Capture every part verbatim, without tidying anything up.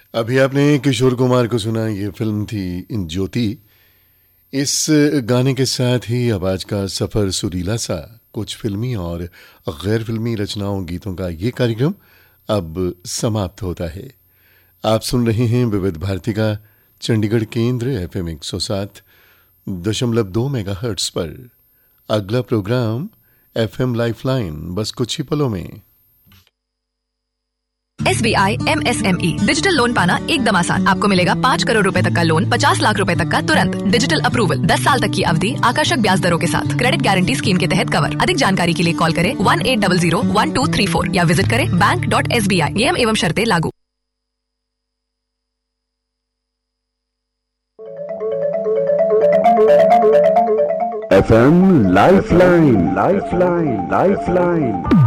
अभी आपने किशोर कुमार को सुना, ये फिल्म थी ज्योति। इस गाने के साथ ही अब आज का सफ़र सुरीला सा कुछ फिल्मी और गैर फिल्मी रचनाओं गीतों का ये कार्यक्रम अब समाप्त होता है। आप सुन रहे हैं विविध भारती का चंडीगढ़ केंद्र एफ एम एक सौ सात दशमलव दो मेगा हर्ट्स पर। अगला प्रोग्राम एफ एम लाइफलाइन बस कुछ ही पलों में। S B I am S M E digital loan पाना एकदम आसान। आपको मिलेगा पाँच करोड़ रुपए तक का लोन, पचास लाख रुपए तक का तुरंत, डिजिटल अप्रूवल, दस साल तक की अवधि, आकर्षक ब्याज दरों के साथ, क्रेडिट गारंटी स्कीम के तहत कवर। अधिक जानकारी के लिए कॉल करें one eight double zero one two three four या विजिट करें bank dot S B I. नियम एवं शर्तें लागू। F M lifeline, lifeline, lifeline.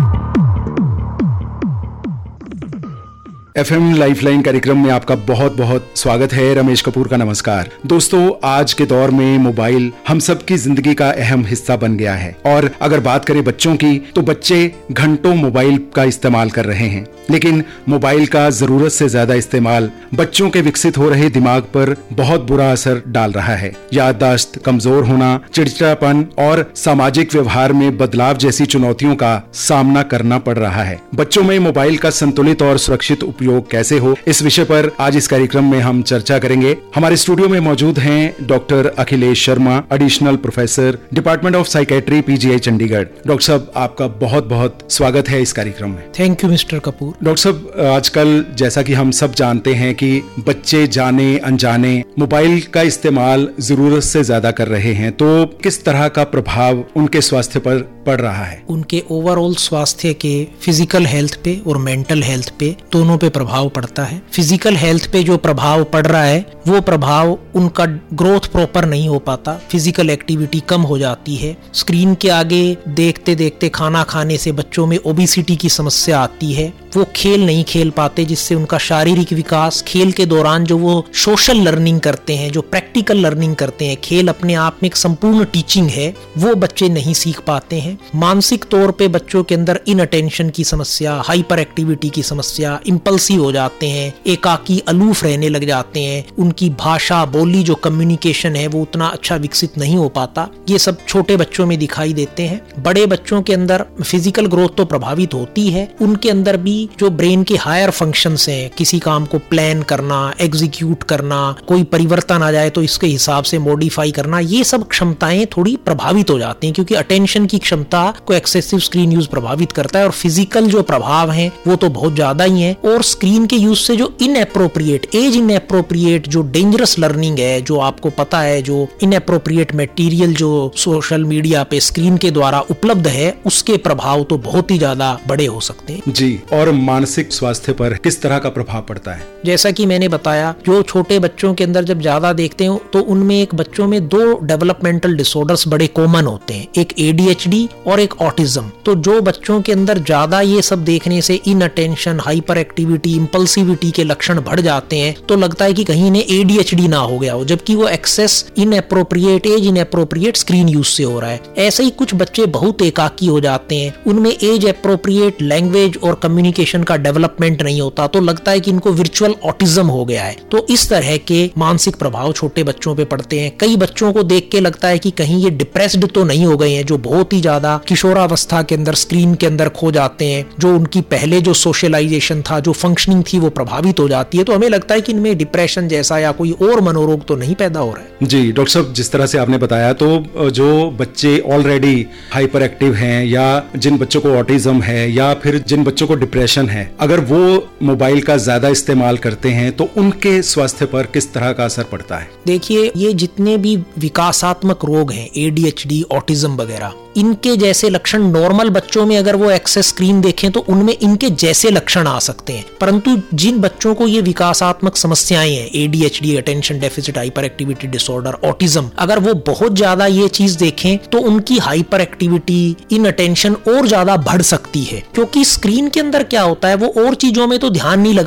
F M lifeline कार्यक्रम में आपका बहुत बहुत स्वागत है। रमेश कपूर का नमस्कार। दोस्तों, आज के दौर में मोबाइल हम सबकी जिंदगी का अहम हिस्सा बन गया है और अगर बात करें बच्चों की तो बच्चे घंटों मोबाइल का इस्तेमाल कर रहे हैं। लेकिन मोबाइल का जरूरत से ज्यादा इस्तेमाल बच्चों के विकसित हो रहे दिमाग पर बहुत बुरा असर डाल रहा है। याददाश्त कमजोर होना, चिड़चिड़ापन और सामाजिक व्यवहार में बदलाव जैसी चुनौतियों का सामना करना पड़ रहा है। बच्चों में मोबाइल का संतुलित और सुरक्षित उपयोग कैसे हो, इस विषय पर आज इस कार्यक्रम में हम चर्चा करेंगे। हमारे स्टूडियो में मौजूद हैं doctor Akhilesh Sharma, additional professor, department of psychiatry, P G I Chandigarh. Doctor साहब, आपका बहुत बहुत स्वागत है इस कार्यक्रम में। Thank you mister Kapoor. Doctor साहब, आजकल जैसा कि हम सब जानते हैं कि बच्चे जाने अनजाने मोबाइल का इस्तेमाल जरूरत से ज्यादा कर रहे हैं, तो किस तरह का प्रभाव उनके स्वास्थ्य पर पड़ रहा है? उनके ओवरऑल स्वास्थ्य के फिजिकल हेल्थ पे और मेंटल हेल्थ पे दोनों पे प्रभाव पड़ता है। फिजिकल हेल्थ पे जो प्रभाव पड़ रहा है वो प्रभाव उनका ग्रोथ प्रॉपर नहीं हो पाता, फिजिकल एक्टिविटी कम हो जाती है। स्क्रीन के आगे देखते देखते खाना खाने से बच्चों में ओबेसिटी की समस्या आती है। वो खेल नहीं खेल पाते, जिससे उनका शारीरिक विकास, खेल के दौरान जो वो सोशल लर्निंग करते हैं, जो प्रैक्टिकल लर्निंग करते हैं, खेल अपने आप में एक संपूर्ण टीचिंग है, वो बच्चे नहीं सीख पाते हैं। मानसिक तौर पे बच्चों के अंदर इनअटेंशन की समस्या, हाइपर एक्टिविटी की समस्या, इंपल्सिव हो जाते हैं, एकाकी अलूफ रहने लग जाते हैं। उनकी भाषा बोली जो कम्युनिकेशन है वो उतना अच्छा विकसित नहीं हो पाता। ये सब छोटे बच्चों में दिखाई देते हैं। बड़े बच्चों के अंदर फिजिकल ग्रोथ तो प्रभावित होती है, उनके अंदर भी जो ब्रेन के हायर फंक्शंस हैं, किसी काम को प्लान करना, एग्जीक्यूट करना, कोई परिवर्तन आ जाए तो इसके हिसाब से मॉडिफाई करना, ये सब क्षमताएं थोड़ी प्रभावित हो जाती हैं, क्योंकि अटेंशन की क्षमता को एक्सेसिव स्क्रीन यूज प्रभावित करता है। और फिजिकल जो प्रभाव हैं वो तो बहुत ज्यादा ही है। और स्क्रीन के यूज से जो इनएप्रोप्रिएट, एज इनएप्रोप्रिएट जो डेंजरस लर्निंग है, जो आपको पता है, जो इनएप्रोप्रिएट मटेरियल जो सोशल मीडिया पे स्क्रीन के द्वारा उपलब्ध है, उसके प्रभाव तो बहुत ही ज्यादा बड़े हो सकते हैं। जी, और मानसिक स्वास्थ्य पर किस तरह का प्रभाव पड़ता है? जैसा कि मैंने बताया, जो छोटे बच्चों के अंदर जब ज्यादा देखते हो तो उनमें एक बच्चों में दो डेवलपमेंटल डिसऑर्डर्स बड़े कॉमन होते हैं, एक ए डी एच डी और एक ऑटिज्म। तो जो बच्चों के अंदर ज्यादा ये सब देखने से इनअटेंशन, हाइपर एक्टिविटी, इंपल्सिविटी के लक्षण बढ़ जाते हैं, तो लगता है कि कहीं इन्हें ए डी एच डी ना हो गया हो, जबकि वो access inappropriate, as inappropriate screen use से हो रहा है। ऐसे ही कुछ बच्चे बहुत एकाकी हो जाते हैं, उनमें एज एप्रोप्रिएट लैंग्वेज और कम्युनिकेशन का डेवलपमेंट नहीं होता, तो लगता है कि इनको वर्चुअल ऑटिज्म हो गया है। तो इस तरह के मानसिक प्रभाव छोटे बच्चों पे पड़ते हैं। कई बच्चों को देख के लगता है कि कहीं ये डिप्रेस्ड तो नहीं हो गए हैं, जो बहुत ही ज्यादा किशोरावस्था के अंदर स्क्रीन के अंदर खो जाते हैं, जो उनकी पहले जो सोशलाइजेशन था, जो फंक्शनिंग थी, वो प्रभावित हो जाती है। तो हमें लगता है कि इनमें डिप्रेशन जैसा या कोई और मनोरोग तो नहीं पैदा हो रहा है। जी डॉक्टर साहब, जिस तरह से आपने बताया, तो जो बच्चे ऑलरेडी हाइपर एक्टिव हैं या जिन बच्चों को ऑटिज्म है या फिर जिन बच्चों को डिप्रेशन है, अगर वो मोबाइल का ज्यादा इस्तेमाल करते हैं तो उनके स्वास्थ्य पर किस तरह का असर पड़ता है? देखिए, ये जितने भी विकासात्मक रोग हैं, A D H D, autism वगैरह, इनके जैसे लक्षण नॉर्मल बच्चों में अगर वो एक्सेस स्क्रीन देखें तो उनमें इनके जैसे लक्षण आ सकते हैं। परंतु जिन बच्चों को ये विकासात्मक समस्याएं हैं, A D H D, attention deficit hyper activity disorder, autism, अगर वो बहुत ज्यादा ये चीज देखें तो उनकी हाइपर एक्टिविटी, इनअटेंशन और ज्यादा बढ़ सकती है। क्योंकि स्क्रीन के अंदर क्या होता है, वो और चीजों में तो ध्यान नहीं लगा